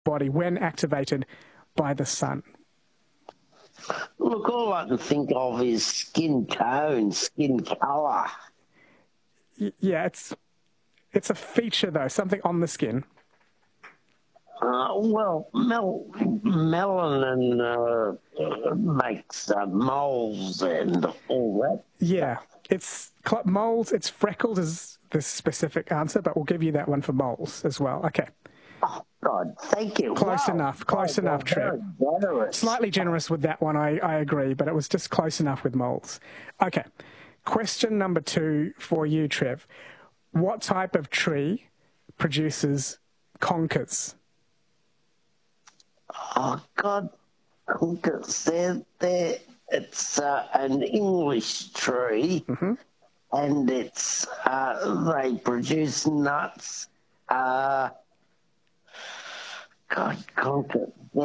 body when activated by the sun? Look, all I can think of is skin tone, skin colour. Yeah, it's a feature, though, something on the skin. Well, melanin makes moles and all that. Yeah, it's moles, it's freckles is the specific answer, but we'll give you that one for moles as well. Okay. Oh, God, thank you. Close enough, Trev. Generous. Slightly generous with that one, I agree, but it was just close enough with moles. Okay, question number 2 for you, Trev. What type of tree produces conkers? Oh, God, conkers. It's an English tree, and it's they produce nuts. God, conker.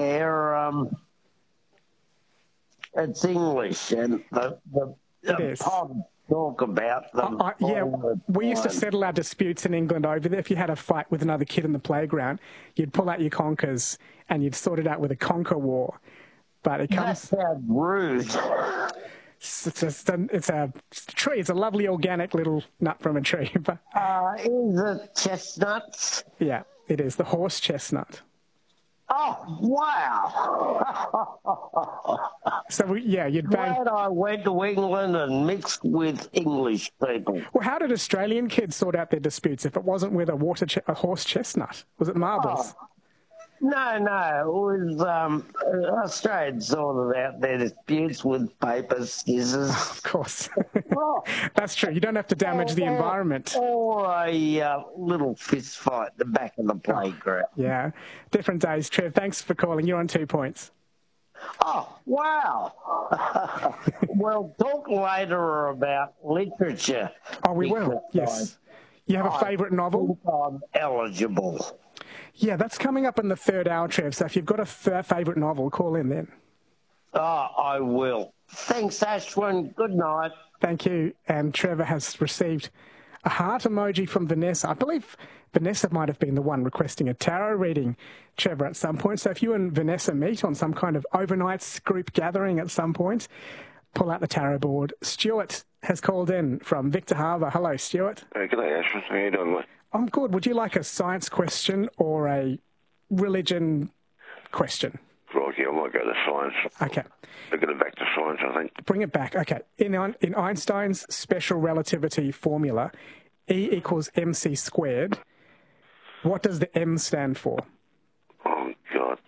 It's English, and the pub talk about them. We used to settle our disputes in England over there. If you had a fight with another kid in the playground, you'd pull out your conkers and you'd sort it out with a conker war. But it comes. That sounds rude. It's a tree. It's a lovely organic little nut from a tree. But is it chestnuts? Yeah, it is the horse chestnut. Oh, wow. So, you'd bang. Glad I went to England and mixed with English people. Well, how did Australian kids sort out their disputes if it wasn't with a horse chestnut? Was it marbles? Oh. No, it was Australians sorted out their disputes with paper, scissors. Of course. That's true. You don't have to damage the environment. Or a little fist fight at the back of the playground. Yeah. Different days, Trev. Thanks for calling. You're on 2 points. Oh, wow. We'll talk later about literature. Oh, we will. Yes. You have a favourite novel? I'm eligible. Yeah, that's coming up in the 3rd hour, Trev. So if you've got a favourite novel, call in then. Oh, I will. Thanks, Ashwin. Good night. Thank you. And Trevor has received a heart emoji from Vanessa. I believe Vanessa might have been the one requesting a tarot reading, Trevor, at some point. So if you and Vanessa meet on some kind of overnight group gathering at some point, pull out the tarot board. Stuart has called in from Victor Harbour. Hello, Stuart. Good day, Ashwin. How are you doing, mate? I'm good. Would you like a science question or a religion question? Right, I might go to science. Okay. We're going back to science, I think. Bring it back. Okay. In Einstein's special relativity formula, E equals mc squared, what does the M stand for? Oh, God.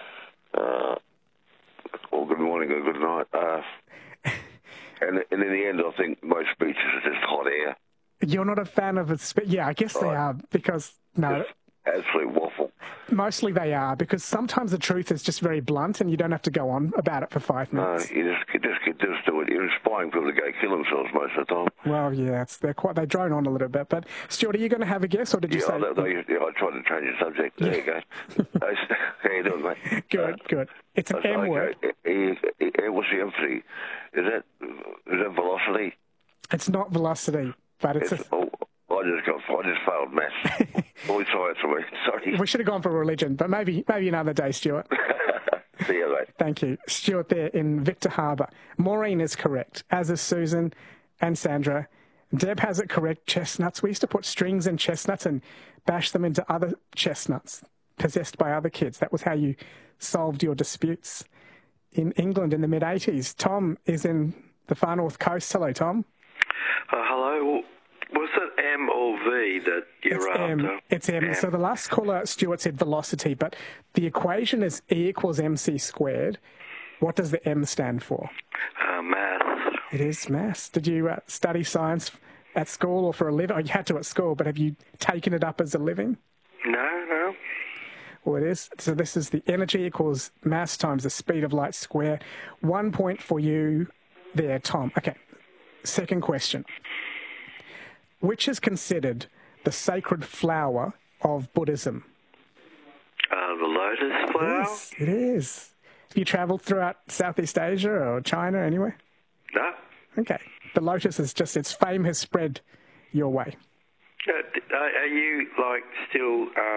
Good morning or good night. And in the end, I think most speeches are just hot air. You're not a fan of it? Yeah, I guess they are because, no. Just absolute waffle. Mostly they are because sometimes the truth is just very blunt and you don't have to go on about it for 5 minutes. No, you just do it. You're inspiring people to go kill themselves most of the time. Well, yeah, they drone on a little bit. But, Stuart, are you going to have a guess or did you say? I tried to change the subject. There you go. How you doing, mate? Good. It's an M word. What's the emphasis? Is that velocity? It's not velocity. But I just failed maths. Always science for me. Sorry. We should have gone for religion, but maybe another day, Stuart. See you, mate. Thank you. Stuart there in Victor Harbour. Maureen is correct, as is Susan and Sandra. Deb has it correct. Chestnuts. We used to put strings in chestnuts and bash them into other chestnuts possessed by other kids. That was how you solved your disputes in England in the mid-80s. Tom is in the far north coast. Hello, Tom. Hello. Was it M or V that you're after? It's M. So the last caller, Stuart, said velocity, but the equation is E equals mc squared. What does the M stand for? Maths. It is maths. Did you study science at school or for a living? Oh, you had to at school, but have you taken it up as a living? No. Well, it is. So this is the energy equals mass times the speed of light square. 1 point for you there, Tom. Okay. Second question. Which is considered the sacred flower of Buddhism? The lotus flower? Yes, it is. Have you travelled throughout Southeast Asia or China, anywhere? No. Okay. The lotus is just, its fame has spread your way. Are you, still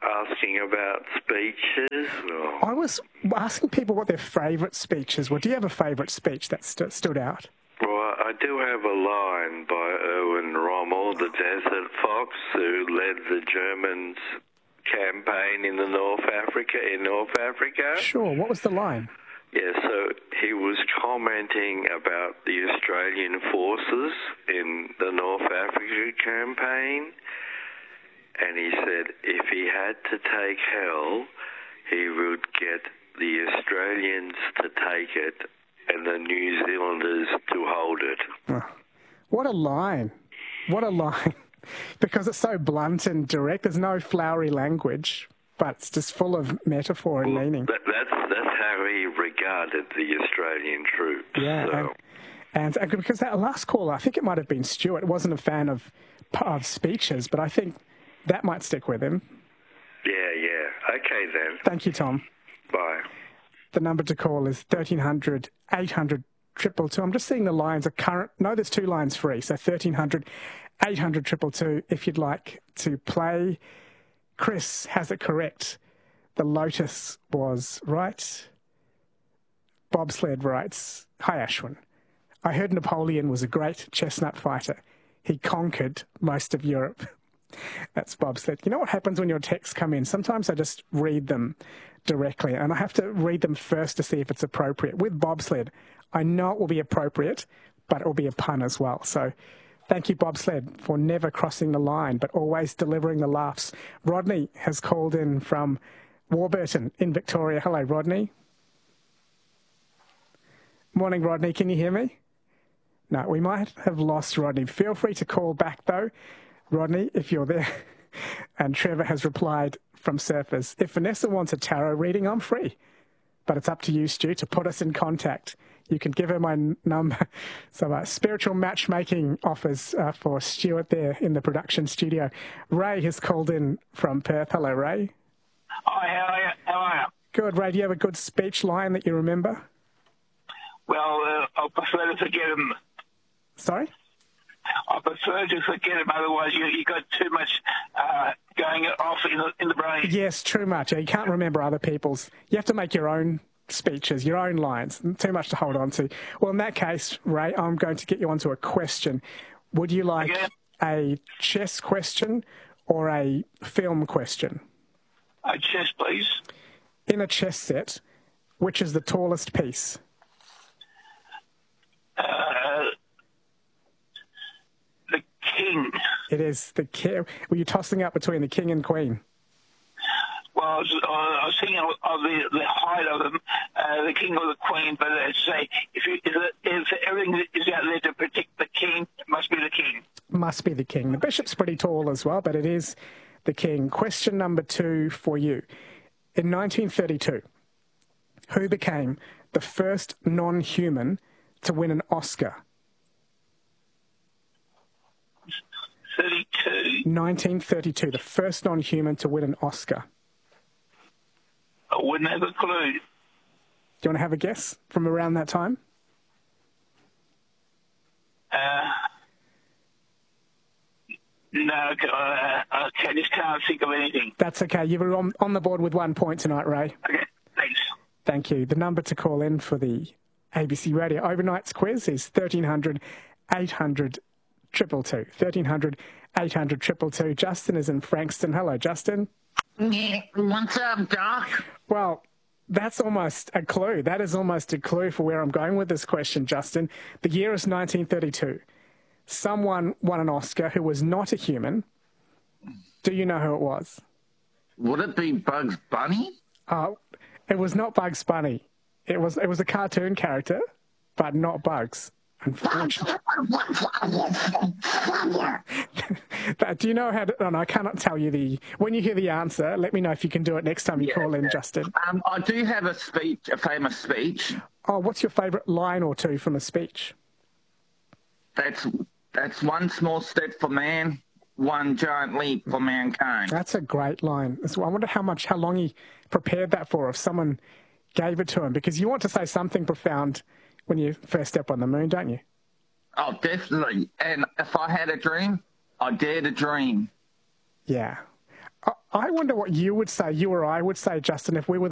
asking about speeches? Or... I was asking people what their favourite speeches were. Do you have a favourite speech that stood out? Well, I do have a line by Erwin Rommel, the Desert Fox, who led the Germans' campaign in North Africa. Sure. What was the line? Yeah, so he was commenting about the Australian forces in the North Africa campaign, and he said if he had to take hell, he would get the Australians to take it and the New Zealanders to hold it. Oh, what a line. What a line. Because it's so blunt and direct. There's no flowery language, but it's just full of metaphor and meaning. That's how he regarded the Australian troops. Yeah, so. and because that last caller, I think it might have been Stuart, wasn't a fan of speeches, but I think that might stick with him. Yeah. Okay, then. Thank you, Tom. Bye. The number to call is 1300 800 222. I'm just seeing the lines are current. No, there's 2 lines free. So 1300 800 222 if you'd like to play. Chris has it correct. The Lotus was right. Bobsled writes, hi Ashwin. I heard Napoleon was a great chestnut fighter. He conquered most of Europe. That's Bobsled. You know what happens when your texts come in? Sometimes I just read them directly, and I have to read them first to see if it's appropriate. With Bobsled, I know it will be appropriate, but it will be a pun as well. So thank you, Bobsled, for never crossing the line, but always delivering the laughs. Rodney has called in from Warburton in Victoria. Hello, Rodney. Morning, Rodney. Can you hear me? No, we might have lost Rodney. Feel free to call back, though, Rodney, if you're there. And Trevor has replied from Surfers, if Vanessa wants a tarot reading, I'm free. But it's up to you, Stu, to put us in contact. You can give her my number. So spiritual matchmaking offers for Stuart there in the production studio. Ray has called in from Perth. Hello, Ray. Hi, how are you? How are you? Good, Ray. Do you have a good speech line that you remember? Well, I prefer to forget them. Sorry? I prefer to forget them. Otherwise, you got too much going off in the brain. Yes, too much. You can't remember other people's. You have to make your own speeches, your own lines. Too much to hold on to. Well, in that case, Ray, I'm going to get you onto a question. Would you like a chess question or a film question? A chess, please. In a chess set, which is the tallest piece? The king. It is the king. Were you tossing up between the king and queen? Well, I was thinking of the height of them, the king or the queen. But say, if everything is out there to protect the king, it must be the king. Must be the king. The bishop's pretty tall as well, but it is the king. Question number 2 for you. In 1932, who became the first non-human to win an Oscar? 32. 1932, the first non-human to win an Oscar. I wouldn't have a clue. Do you want to have a guess from around that time? No, I just can't think of anything. That's okay. You were on the board with 1 point tonight, Ray. Okay, thanks. Thank you. The number to call in for the ABC Radio Overnights quiz is 1300 800 222. 1300 800 222. Justin is in Frankston. Hello, Justin. What's up, Doc? Well, that's almost a clue. That is almost a clue for where I'm going with this question, Justin. The year is 1932. Someone won an Oscar who was not a human. Do you know who it was? Would it be Bugs Bunny? It was not Bugs Bunny. It was a cartoon character, but not Bugs, unfortunately. Do you know how to... Oh, no, I cannot tell you when you hear the answer, let me know if you can do it next time you call in, Justin. I do have a famous speech. Oh, what's your favourite line or two from a speech? That's one small step for man, one giant leap for mankind. That's a great line. So I wonder how long he prepared that for if someone gave it to him, because you want to say something profound when you first step on the moon, don't you? Oh, definitely. And if I had a dream, I dare to dream. Yeah. I wonder what you would say, you or I would say, Justin, if we were